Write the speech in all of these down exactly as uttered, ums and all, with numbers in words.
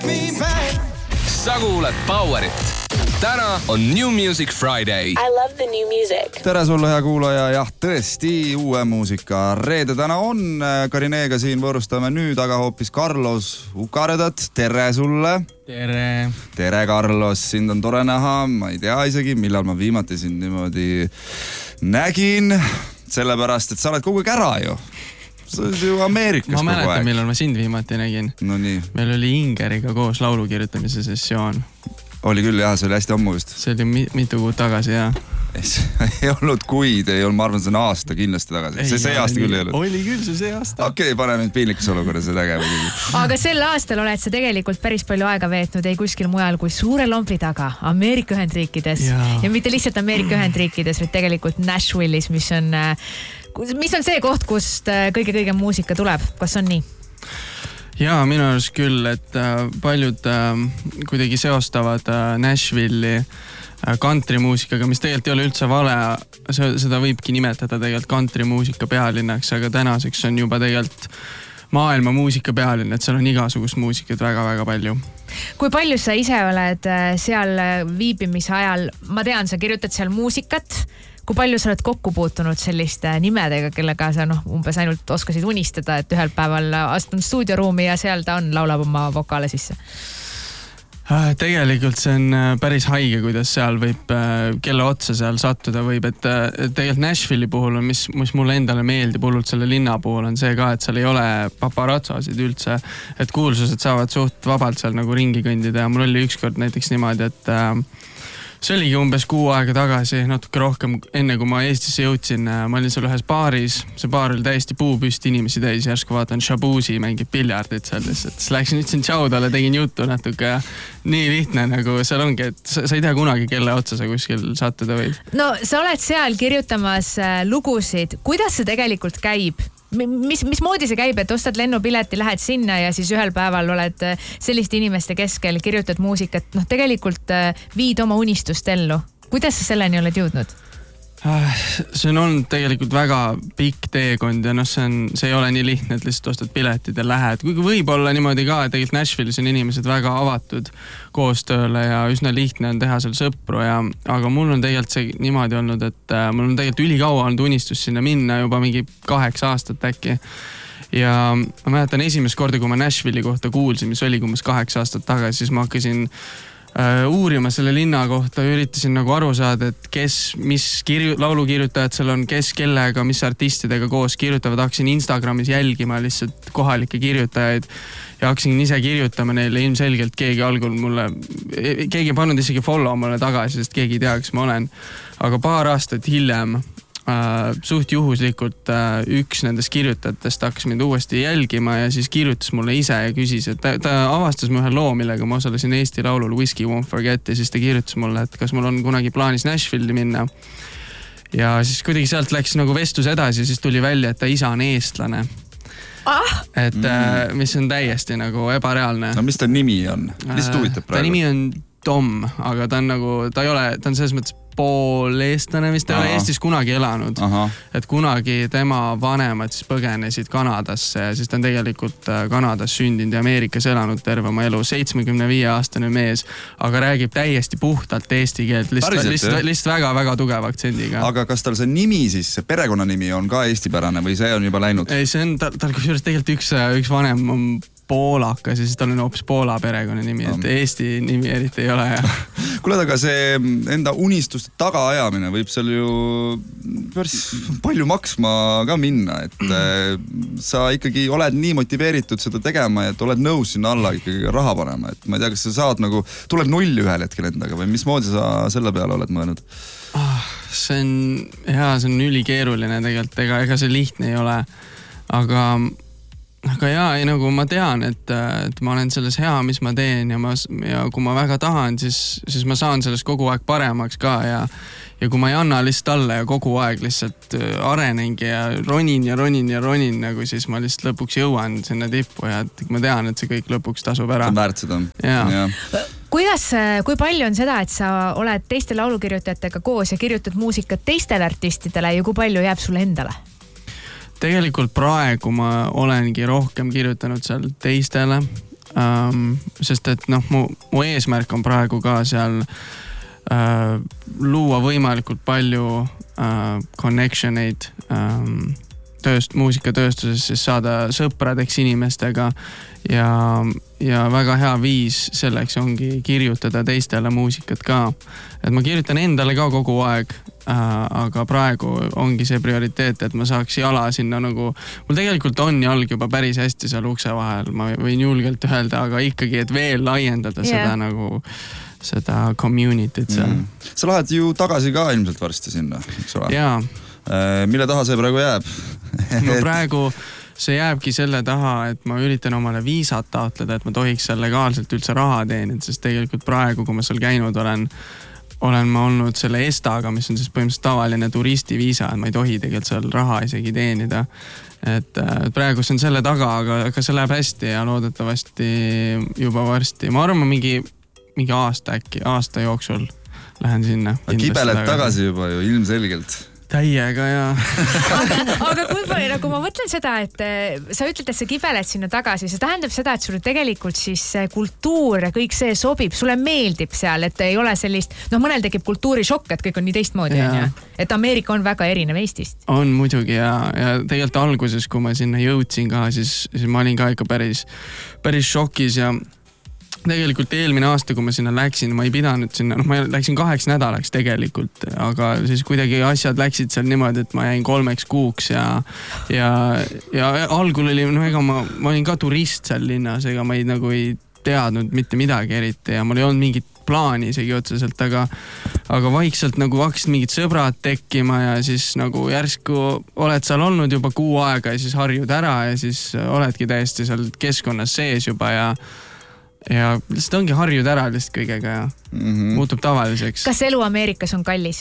Sa kuulad Powerit. Täna on New Music Friday. I love the new music. Tere sulle, hea kuulaja. Jah, tõesti uue muusika reede täna on. Karineega siin võõrustame nüüd, aga hoopis Carlos Ukaredat. Tere sulle. Tere. Tere, Carlos. Sind on tore näha. Ma ei tea isegi, millal ma viimati sind niimoodi nägin. Sellepärast, et sa oled kogu aeg ära ju. See on ju Ameerikas kogu aeg. Ma mäletan, millal ma sind viimati nägin. No nii. Meil oli Ingeriga koos laulu kirjutamise sessioon. Oli küll, jah, see oli hästi ammu just. See oli mitu kuud tagasi, jah. Ei olnud kuid, ei olnud, ma arvan, see on aasta kindlasti tagasi. See see aasta küll ei olnud. Oli küll see see aasta. Okei, okay, pane mind piinlikus olukorras see tegema. Aga sel aastal oled sa tegelikult päris palju aega veetnud ei kuskil mujal kui suure lombri taga, Ameerika Ühendriikides. Ja, ja mitte lihtsalt Ameerika Ühendriikides, vaid tegelikult Nashville'is, mis on, mis on see koht, kust kõige-kõige muusika tuleb. Kas on nii? Jaa, minu arust küll, et paljud äh, kuidagi seostavad äh, Nashville'i äh, countrymuusikaga, mis tegelikult ei ole üldse vale. Seda võibki nimetada tegelikult countrymuusika pealinnaks, aga tänaseks on juba tegelikult maailma muusika pealinn, et seal on igasugust muusikat väga-väga palju. Kui palju sa ise oled seal viibimise ajal, ma tean, sa kirjutad seal muusikat, kui palju sa oled kokku puutunud selliste nimedega, kellega sa noh, umbes ainult oskasid unistada, et ühel päeval astun stuudioruumi ja seal ta on, laulab oma vokaale sisse? Tegelikult see on päris haige, kuidas seal võib, kelle otsa seal sattuda võib, et tegelikult Nashville'i puhul on, mis, mis mulle endale meeldib hullult selle linna puhul on see ka, et seal ei ole paparazzosid üldse, et kuulsused saavad suht vabalt seal nagu ringi kõndida ja mul oli ükskord näiteks niimoodi, et see oligi umbes kuu aega tagasi, natuke rohkem enne kui ma Eestisse jõudsin. Ma olin seal ühes baaris, see baar oli täiesti puupüst inimesi täis, järsku vaatan Shabuzi mängib piljardit seal lihtsalt. Siis läksin, ütlesin tšau talle, tegin juttu natuke ja nii lihtne nagu seal ongi, et sa, sa ei tea kunagi, kelle otsa sa kuskil sattuda võid. No sa oled seal kirjutamas lugusid, kuidas see tegelikult käib? Mis, mis moodi see käib, et ostad lennupileti, lähed sinna ja siis ühel päeval oled selliste inimeste keskel, kirjutad muusikat, noh tegelikult viid oma unistust ellu. Kuidas sa selleni oled jõudnud? See on olnud tegelikult väga pikk teekond ja noh, see, on, see ei ole nii lihtne, et lihtsalt ostad piletid ja lähed. Kuigi võib olla niimoodi ka, et tegelikult Nashville'is on inimesed väga avatud koostööle ja üsna lihtne on teha seal sõpru ja, aga mul on tegelikult see niimoodi olnud, et mul on tegelikult ülikaua olnud unistus sinna minna juba mingi kaheksa aastat äkki. Ja ma mäletan esimest korda, kui ma Nashville'i kohta kuulsin, mis oli umbes kaheksa aastat tagasi, siis ma hakkasin uurima selle linna kohta, üritasin nagu aru saada, et kes, mis kirju, laulukirjutajad seal on, kes kellega, mis artistidega koos kirjutavad, hakkasin Instagramis jälgima lihtsalt kohalikke kirjutajaid ja hakkasin ise kirjutama neile, ilmselgelt keegi algul mulle, keegi ei pannud isegi follow mulle tagasi, sest keegi ei tea, kes ma olen, aga paar aastat hiljem Uh, suht juhuslikult uh, üks nendest kirjutajatest hakkas mind uuesti jälgima ja siis kirjutas mulle ise ja küsis, et ta, ta avastas mu ühe loo, millega ma osalesin Eesti laulul Whiskey Won't Forget ja siis ta kirjutas mulle, et kas mul on kunagi plaanis Nashville'i minna. Ja siis kuidagi sealt läks nagu vestlus edasi ja siis tuli välja, et ta isa on eestlane. Ah! Et mm. uh, mis on täiesti nagu ebareaalne. No mis ta nimi on? Mis tuvitab praegu? Ta nimi on Tom, aga ta on nagu, ta ei ole, ta on selles mõttes pool eestlane, mis ta ei ole Eestis kunagi elanud. Aha. Et kunagi tema vanemad siis põgenesid Kanadasse ja siis ta on tegelikult Kanadas sündinud ja Ameerikas elanud terve oma elu. seitsmekümne viie aastane mees, aga räägib täiesti puhtalt eesti keelt, lihtsalt, lihtsalt, lihtsalt väga-väga tugeva aktsendiga. Aga kas tal see nimi siis, see perekonnanimi on ka eestipärane või see on juba läinud? Ei, see on tal, tal kusjuures tegelikult üks, üks vanem on poolakas ja siis tal on hoopis Poola perekonna nimi, et Eesti nimi eriti ei ole. Kuule, aga see enda unistuste tagaajamine võib seal ju päris palju maksma ka minna, et sa ikkagi oled nii motiveeritud seda tegema, et oled nõus sinna alla ikkagi raha panema, et ma ei tea, kas sa saad nagu, tuled nulli ühel hetkel endaga või mis moodi sa selle peale oled mõelnud? Ah, see on, jaa, see on ülikeeruline tegelikult, ega, ega see lihtne ei ole, aga Aga jaa, ei, nagu ma tean, et, et ma olen selles hea, mis ma teen ja, ma, ja kui ma väga tahan, siis, siis ma saan sellest kogu aeg paremaks ka ja, ja kui ma ei anna lihtsalt alla ja kogu aeg lihtsalt arenengi ja ronin ja ronin ja ronin, nagu siis ma lihtsalt lõpuks jõuan sinna tippu ja et ma tean, et see kõik lõpuks tasub ära. See on väärt seda. Jaa. Kuidas, kui palju on seda, et sa oled teiste laulukirjutajatega koos ja kirjutad muusikat teistele artistidele ja kui palju jääb sulle endale? Tegelikult praegu ma olengi rohkem kirjutanud seal teistele, ähm,, sest et noh, mu, mu eesmärk on praegu ka seal äh, luua võimalikult palju äh, connection eid ähm, tööst, muusikatööstuses, siis saada sõpradeks inimestega ja, ja väga hea viis selleks ongi kirjutada teistele muusikat ka. Et ma kirjutan endale ka kogu aeg, äh, aga praegu ongi see prioriteet, et ma saaks jala sinna nagu, mul tegelikult on jalg juba päris hästi seal ukse vahel, ma võin julgelt öelda, aga ikkagi, et veel laiendada yeah. seda nagu seda community't seal. Mm. Sa lähed ju tagasi ka ilmselt varsti sinna, eks ole? Jaa. Mille taha see praegu jääb? No praegu see jääbki selle taha, et ma üritan omale viisat taotleda, et ma tohiks seal legaalselt üldse raha teenida, sest tegelikult praegu, kui ma seal käinud olen, olen ma olnud selle Estaga, mis on siis põhimõtteliselt tavaline turistiviisa, et ma ei tohi tegelikult seal raha isegi teenida. Et praegu see on selle taga, aga, aga see läheb hästi ja loodetavasti juba varsti. Ma arvan, mingi, mingi aasta äkki, aasta jooksul lähen sinna. Kibeled tagasi juba ju ilmselgelt. Täiega ja aga, aga kui palju, nagu ma mõtlen seda, et sa ütled, et sa kibeled sinna tagasi, see tähendab seda, et sulle tegelikult siis kultuur ja kõik see sobib, sulle meeldib seal, et ei ole sellist, noh mõnel tekib kultuurishokk, et kõik on nii teistmoodi, on ju. Et Ameerika on väga erinev Eestist. On muidugi ja, ja tegelikult alguses, kui ma sinna jõudsin ka, siis, siis ma olin ka ikka päris, päris šokis ja tegelikult eelmine aasta, kui ma sinna läksin, ma ei pidanud sinna, noh ma läksin kaheks nädalaks tegelikult, aga siis kuidagi asjad läksid seal niimoodi, et ma jäin kolmeks kuuks ja, ja, ja algul oli, noh ega ma, ma olin ka turist seal linnas, ega ma ei, nagu ei teadnud mitte midagi eriti ja mul ei olnud mingit plaani isegi otseselt, aga, aga vaikselt nagu hakkasid mingid sõbrad tekkima ja siis nagu järsku oled seal olnud juba kuu aega ja siis harjud ära ja siis oledki täiesti seal keskkonnas sees juba ja ja lihtsalt ongi harjud ära lihtsalt kõigega ja mm-hmm. muutub tavaliseks. Kas elu Ameerikas on kallis?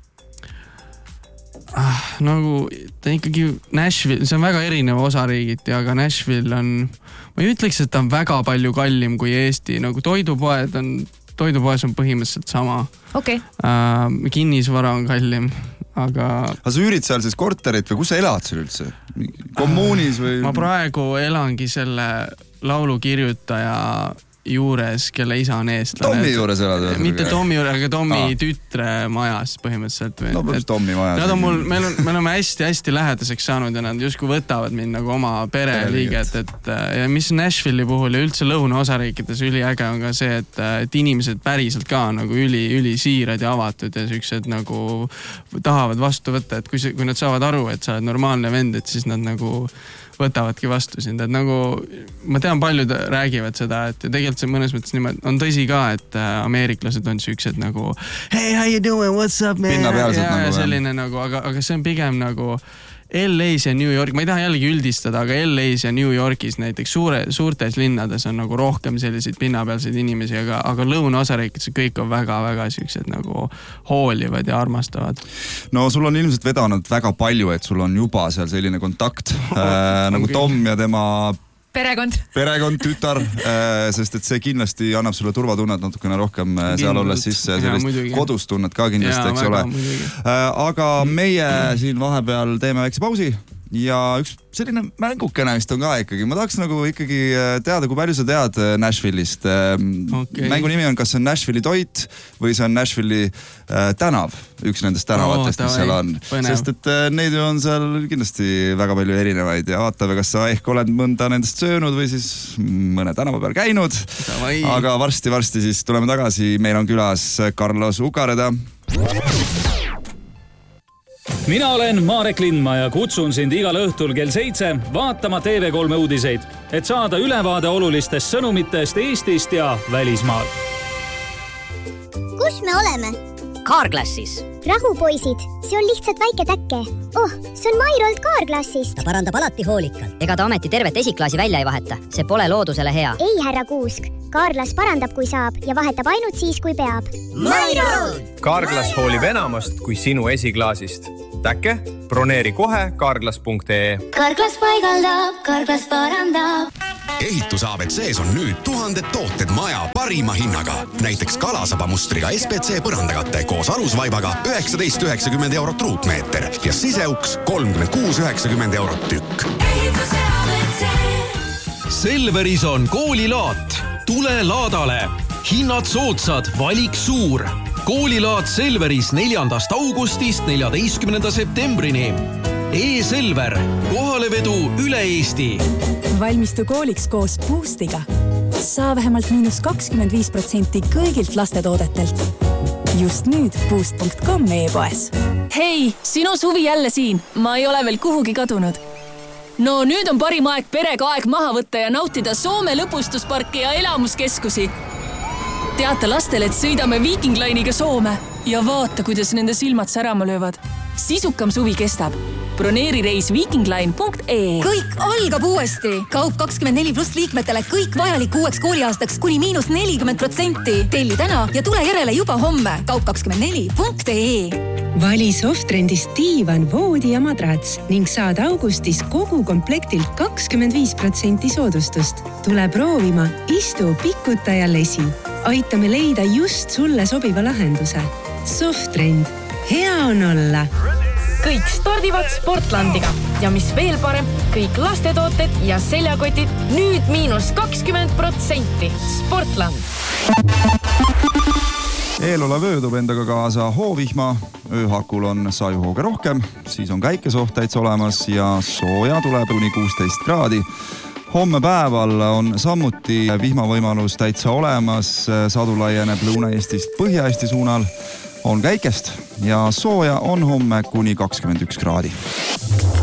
Ah, nagu ta ikkagi Nashville, see on väga erinev osariigiti, aga Nashville on, ma ei ütleks, et ta on väga palju kallim kui Eesti, nagu toidupoed on, toidupoes on põhimõtteliselt sama. Okay. Uh, kinnisvara on kallim, aga... Aga sa üürid seal siis korterit või kus sa elad seal üldse? Kommuunis või? Ma praegu elangi selle laulukirjutaja juures, kelle isa on eestlane. Tommi juures elad? Mitte Tommi juures, aga Tommi ah. tütre majas põhimõtteliselt. No põhimõtteliselt Tommi majas. Nad on mul, me oleme hästi-hästi lähedaseks saanud ja nad justkui võtavad mind nagu oma pereliiget. Et, ja mis Nashville'i puhul ja üldse lõuna osariikides üliäge on ka see, et, et inimesed päriselt ka nagu üli, üli siirad ja avatud ja süksed nagu tahavad vastu võtta. Et kui, kui nad saavad aru, et sa oled normaalne vend, et siis nad nagu võtavadki vastu sind, et nagu ma tean, paljud räägivad seda, et tegelikult see mõnes mõttes niimoodi on tõsi ka, et ameeriklased on süksed nagu hey, how you doing, what's up, man? Pinnapealselt ja, nagu. Selline nagu, aga, aga see on pigem nagu L A's ja New York, ma ei taha jällegi üldistada, aga L A's ja New Yorkis näiteks suure, suurtes linnades on nagu rohkem selliseid pinnapealseid inimesi, aga, aga lõuna osariikides kõik on väga-väga süksed nagu hoolivad ja armastavad. No sul on ilmselt vedanud väga palju, et sul on juba seal selline kontakt äh, nagu Tom ja tema perekond. Perekond, tütar, äh, sest et see kindlasti annab sulle turvatunnet natukene rohkem äh, seal olles sisse ja sellist kodustunnet ka kindlasti, eks ole. Äh, aga meie siin vahepeal teeme väikse pausi ja üks selline mängukene vist on ka ikkagi. Ma tahaks nagu ikkagi teada, kui palju sa tead Nashville'ist. Okay. Mängu nimi on, kas see on Nashville'i toit või see on Nashville'i äh, tänav, üks nendest tänavatest, oh, mis seal on. Põnev. Sest et äh, neid on seal kindlasti väga palju erinevaid ja vaatame, kas sa ehk oled mõnda nendest söönud või siis mõne tänava peal käinud. Tavai. Aga varsti-varsti siis tuleme tagasi. Meil on külas Carlos Ukareda. Mina olen Marek Lindma ja kutsun sind igal õhtul kell seitse vaatama T V kolme uudiseid, et saada ülevaade olulistest sõnumitest Eestist ja välismaal. Kus me oleme? Carglassis. Rahu, poisid, see on lihtsalt väike täkke. Oh, see on Mairolt Carglassist. Ta parandab alati hoolikalt. Ega ta ometi tervet esiklaasi välja ei vaheta. See pole loodusele hea. Ei, härra Kuusk. Carglass parandab, kui saab ja vahetab ainult siis, kui peab. Mairolt! Carglass hoolib enamast kui sinu esiklaasist. Täkke, broneeri kohe carglass punkt ee. Carglass paigaldab, Carglass parandab. Ehitus A B C's on nüüd tuhanded tooted maja parima hinnaga. Näiteks kalasaba mustriga S B C põrandakate koos alusvaibaga üheksateist üheksakümmend eurot ruutmeeter ja siseuks kolmkümmend kuus üheksakümmend eurot tükk. Ehitus A B C. Selveris on koolilaat. Tule laadale. Hinnad soodsad, valik suur. Koolilaat Selveris neljandast augustist neljateistkümnenda septembrini. E-Selver. Kohalevedu üle Eesti. Valmistu kooliks koos Boostiga. Saa vähemalt miinus kakskümmend viis protsenti kõigilt lastetoodetelt. Just nüüd boost punkt com e-poes. Hei, sinu suvi jälle siin. Ma ei ole veel kuhugi kadunud. No nüüd on parim aeg perega aeg maha võtta ja nautida Soome lõpustusparke ja elamuskeskusi. Teata lastele, et sõidame Viking Line'iga Soome ja vaata, kuidas nende silmad särama löövad. Sisukam suvi kestab. Broneeri reis vikingline punkt ee. Kõik algab uuesti. Kaup kakskümmend neli pluss liikmetele kõik vajalik uueks kooliaastaks kuni miinus nelikümmend protsenti. Telli täna ja tule järele juba homme. Kaup kakskümmend neli punkt ee. Vali Softrendist diivan, voodi ja madrats ning saad augustis kogu komplektilt kakskümmend viis protsenti soodustust. Tule proovima, istu, pikuta ja lesi. Aitame leida just sulle sobiva lahenduse. Softrend. Hea on olla. Kõik stardivad Sportlandiga ja mis veel parem, kõik lastetooted ja seljakotid nüüd miinus kakskümmend protsenti. Sportland. Eelolev öö toob endaga kaasa hoovihma, ööhakul on sajuhooge rohkem, siis on käikesoht täitsa olemas ja sooja tuleb kuni kuusteist kraadi. Homme päeval on samuti vihmavõimalus täitsa olemas, sadu laieneb Lõuna-Eestist Põhja-Eesti suunal, on käikest ja sooja on homme kuni kakskümmend üks kraadi.